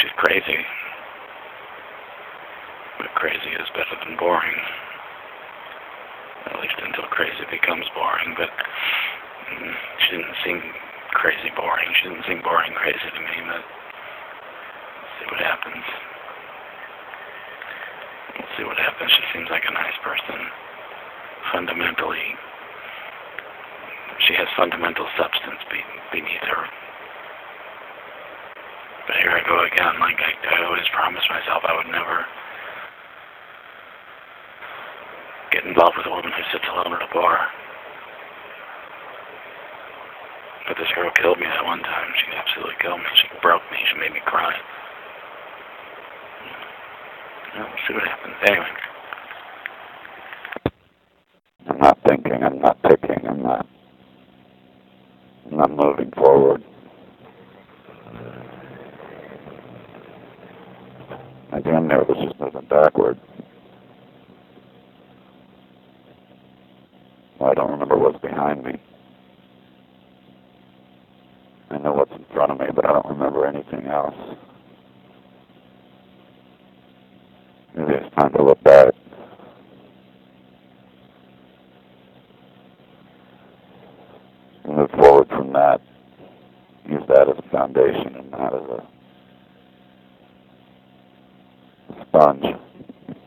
she's crazy. But crazy is better than boring. At least until crazy becomes boring, but she didn't seem crazy boring. She didn't seem boring crazy to me, but let's see what happens. We'll see what happens. She seems like a nice person. Fundamentally, she has fundamental substance beneath her. But here I go again, like I always promised myself I would never get involved with a woman who sits alone at a bar. But this girl killed me that one time. She absolutely killed me. She broke me. She made me cry. We'll see what happens. Anyway. I'm not thinking. I'm not picking. I'm not moving forward. I do nervous, just moving backward. Well, I don't remember what's behind me. I know what's in front of me, but I don't remember anything else. Maybe it's time to look back. Move forward from that. Use that as a foundation and not as a sponge.